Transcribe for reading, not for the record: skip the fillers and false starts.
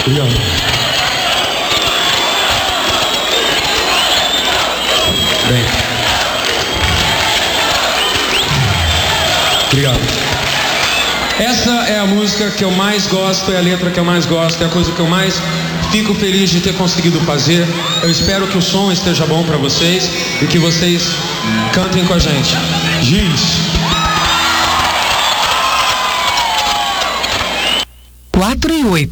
Obrigado. Bem. Obrigado. Essa é a música que eu mais gosto, é a letra que eu mais gosto, é a coisa que eu mais fico feliz de ter conseguido fazer. Eu espero que o som esteja bom para vocês e que vocês cantem com a gente. Giz. 4 e 8.